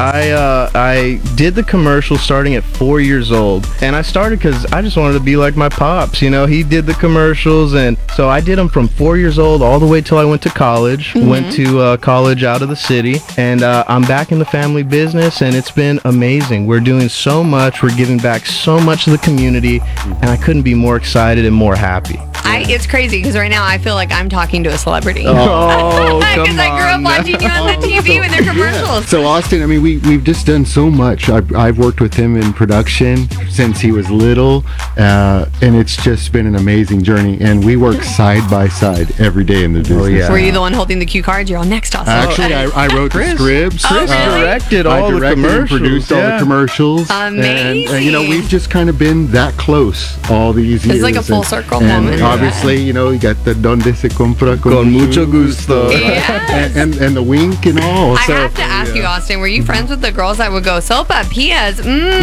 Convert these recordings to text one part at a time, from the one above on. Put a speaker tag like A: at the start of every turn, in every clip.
A: I did the commercial starting at 4 years old, and I started because I just wanted to be like my pops. You know, he did the commercials, and so I did them from 4 years old all the way till I went to college. Went to college out of the city, and I'm back in the family business, and it's been amazing. We're doing so much. We're giving back so much to the community, and I couldn't be more excited and more happy.
B: It's crazy because right now I feel like I'm talking to a celebrity.
A: Oh, come
B: Because I grew up
A: on.
B: watching you on the TV with their commercials.
C: So Austin, I mean, we've just done so much. I've worked with him in production since he was little, and it's just been an amazing journey. And we work side by side every day in the business.
A: yeah.
B: Were you the one holding the cue cards? You're all next, Austin.
C: Actually, I wrote the scripts.
B: Oh, really?
A: Directed
C: I
A: all the
C: directed
A: commercials.
C: and produced all the commercials.
B: Amazing.
C: And, you know, we've just kind of been that close all these years.
B: It's like a full circle
C: and
B: moment.
C: obviously, you know, you got the Donde se compra
A: Con mucho gusto.
B: Yes.
C: and the wink and all.
B: I
C: So
B: have to ask you, Austin, were you friends with the girls that would go, Sopa, Pias,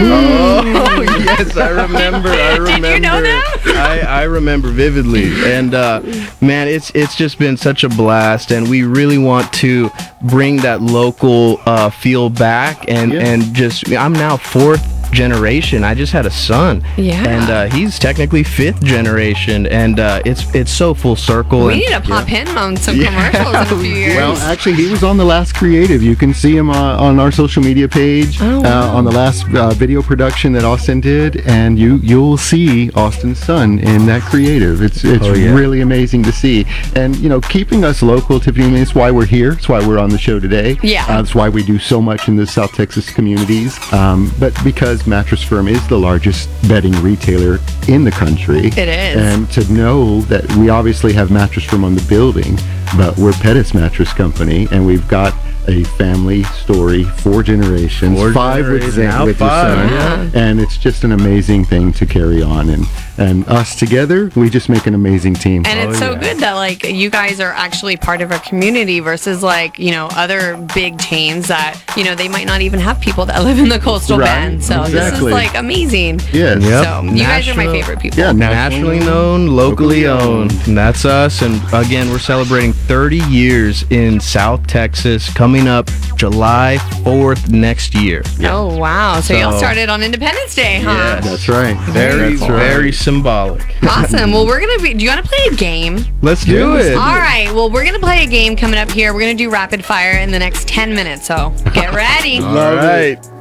A: Oh, yes, I remember.
B: Did you know them?
A: I remember vividly. And man, it's just been such a blast, and we really want to bring that local feel back, and just I'm now fourth generation. I just had a son, and he's technically fifth generation, and it's so full circle.
B: We need to pop him on some commercials in a few years.
C: Well, actually, he was on the last creative. You can see him on our social media page on the last video production that Austin did, and you'll see Austin's son in that creative. It's really amazing to see, and you know, keeping us local, Tiffany. I mean, it's why we're here. It's why we're on the show today.
B: Yeah,
C: that's why we do so much in the South Texas communities. But because Mattress Firm is the largest bedding retailer in the country,
B: it is,
C: and to know that we obviously have Mattress Firm on the building, but we're Pettis Mattress Company, and we've got a family story, 4 generations, 5 with your son, and it's just an amazing thing to carry on, and us together, we just make an amazing team.
B: And it's so good that like you guys are actually part of a community versus like, you know, other big chains that, you know, they might not even have people that live in the coastal bend. So this is like amazing.
C: Yes.
B: So you guys are my favorite people.
C: Yeah,
A: nationally known, locally owned. And that's us. And again, we're celebrating 30 years in South Texas, coming up July 4th next year.
B: Oh, wow. So y'all started on Independence Day, huh?
A: Yes.
C: That's right.
A: Very symbolic.
B: Awesome. Well, do you want to play a game?
A: Let's do it.
B: All right. Well, we're going to play a game coming up here. We're going to do rapid fire in the next 10 minutes. So get ready.
A: All right.